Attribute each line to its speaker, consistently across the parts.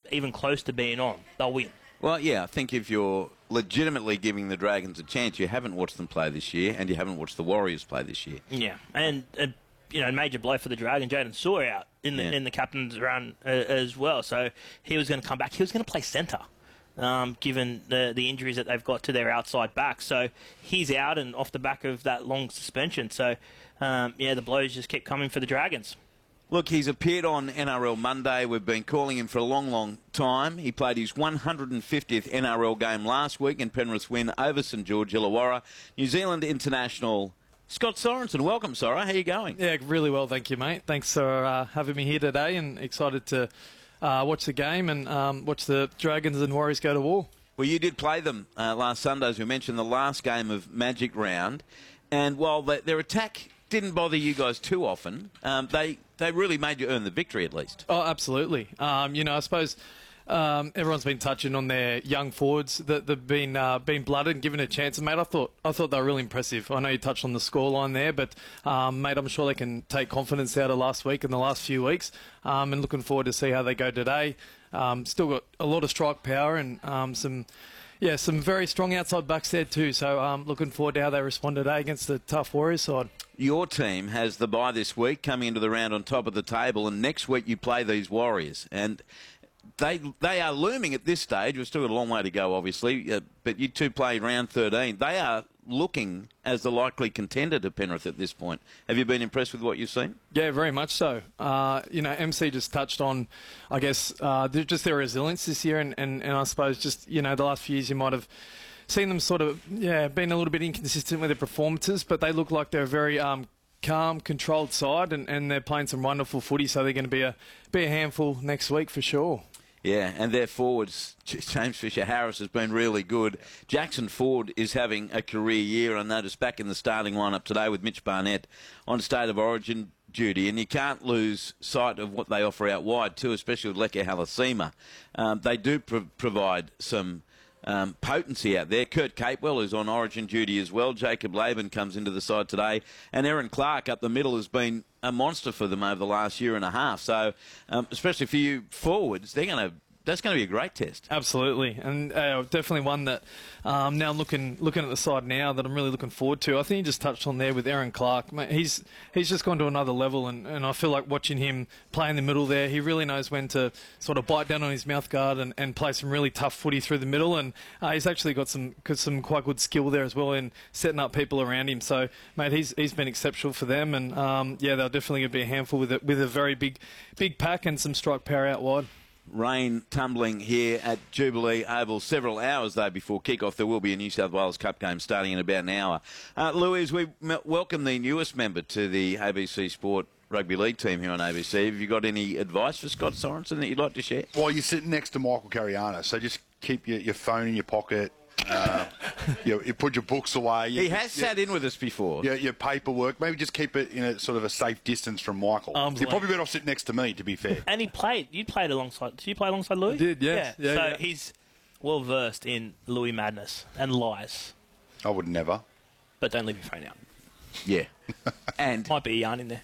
Speaker 1: even close to being on, they'll win.
Speaker 2: Well, yeah, I think if you're legitimately giving the Dragons a chance, you haven't watched them play this year, and you haven't watched the Warriors play this year.
Speaker 1: Yeah, and major blow for the Dragons. Jaden Saw out in the captain's run as well, so he was going to come back. He was going to play centre, given the injuries that they've got to their outside back. So he's out and off the back of that long suspension. So the blows just keep coming for the Dragons.
Speaker 2: Look, he's appeared on NRL Monday. We've been calling him for a long, long time. He played his 150th NRL game last week in Penrith's win over St George Illawarra. New Zealand international Scott Sorensen. Welcome, Sora. How are you going?
Speaker 3: Yeah, really well, thank you, mate. Thanks for having me here today, and excited to watch the game and watch the Dragons and Warriors go to war.
Speaker 2: Well, you did play them last Sunday, as we mentioned, the last game of Magic Round. And while their attack didn't bother you guys too often, they really made you earn the victory at least.
Speaker 3: Oh, absolutely. I suppose everyone's been touching on their young forwards that they've been blooded and given a chance. And, mate, I thought they were really impressive. I know you touched on the scoreline there, but, mate, I'm sure they can take confidence out of last week and the last few weeks. And looking forward to see how they go today. Still got a lot of strike power and some very strong outside backs there too. So looking forward to how they respond today against the tough Warriors side.
Speaker 2: Your team has the bye this week, coming into the round on top of the table, and next week you play these Warriors. And they are looming at this stage. We've still got a long way to go, obviously, but you two play round 13. They are looking as the likely contender to Penrith at this point. Have you been impressed with what you've seen?
Speaker 3: Yeah, very much so. MC just touched on, I guess, just their resilience this year, and I suppose just, the last few years you might have seen them sort of, been a little bit inconsistent with their performances, but they look like they're a very calm, controlled side, and they're playing some wonderful footy, so they're going to be a handful next week for sure.
Speaker 2: Yeah, and their forwards, James Fisher-Harris has been really good. Jackson Ford is having a career year. I noticed back in the starting lineup today with Mitch Barnett on State of Origin duty, and you can't lose sight of what they offer out wide too, especially with Leke Halasima. They do provide some potency out there. Kurt Capewell is on Origin duty as well. Jacob Laban comes into the side today, and Aaron Clark up the middle has been a monster for them over the last year and a half. So, especially for you forwards, that's going to be a great test.
Speaker 3: Absolutely, and definitely one that now looking at the side now that I'm really looking forward to. I think you just touched on there with Aaron Clark. Mate, he's just gone to another level, and I feel like watching him play in the middle there, he really knows when to sort of bite down on his mouth guard and play some really tough footy through the middle, and he's actually got some quite good skill there as well in setting up people around him. So, mate, he's been exceptional for them, and they're definitely going to be a handful with a very big pack and some strike power out wide.
Speaker 2: Rain tumbling here at Jubilee Oval several hours, though, before kick-off. There will be a New South Wales Cup game starting in about an hour. Louise, we welcome the newest member to the ABC Sport Rugby League team here on ABC. Have you got any advice for Scott Sorensen that you'd like to share?
Speaker 4: Well, you're sitting next to Michael Carianis, so just keep your phone in your pocket. You put your books away.
Speaker 2: He has sat in with us before.
Speaker 4: Your paperwork. Maybe just keep it in a sort of a safe distance from Michael. You're probably better off sitting next to me, to be fair.
Speaker 1: And you played alongside. Did you play alongside Louis?
Speaker 3: I did, yes.
Speaker 1: Yeah. So he's well versed in Louis madness and lies.
Speaker 4: I would never.
Speaker 1: But don't leave your phone out.
Speaker 2: Yeah. And
Speaker 1: might be a yarn in there.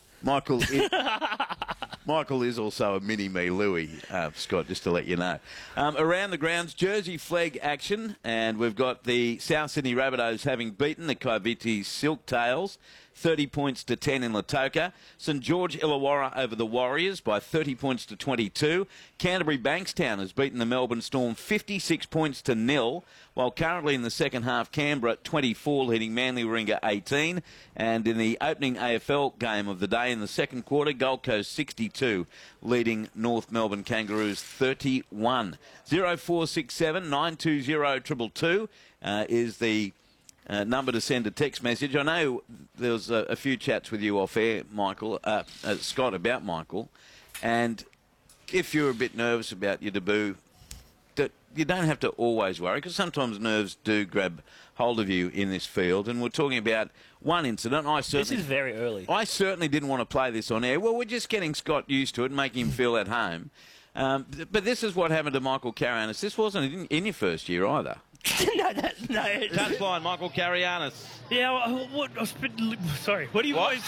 Speaker 2: Michael is also a mini-me Louis, Scott, just to let you know. Around the grounds, Jersey flag action, and we've got the South Sydney Rabbitohs having beaten the Covitti Silktails 30 points to 10 in Lautoka. St George Illawarra over the Warriors by 30 points to 22. Canterbury Bankstown has beaten the Melbourne Storm 56 points to 0, while currently in the second half, Canberra 24 leading Manly Warringah 18. And in the opening AFL game of the day in the second quarter, Gold Coast 62 leading North Melbourne Kangaroos 31. 0467 920 222 is the number to send a text message. I know there was a few chats with you off air, Scott, about Michael, and if you're a bit nervous about your debut, you don't have to always worry, because sometimes nerves do grab hold of you in this field. And we're talking about one incident.
Speaker 1: This is very early.
Speaker 2: I certainly didn't want to play this on air. Well, we're just getting Scott used to it and making him feel at home. But this is what happened to Michael Carianis. This wasn't in your first year either.
Speaker 1: no.
Speaker 2: Touchline, Michael Carianis.
Speaker 1: Yeah, sorry, what do you want?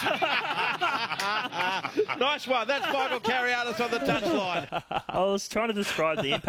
Speaker 2: Nice one. That's Michael Carianis on the touchline.
Speaker 1: I was trying to describe the impact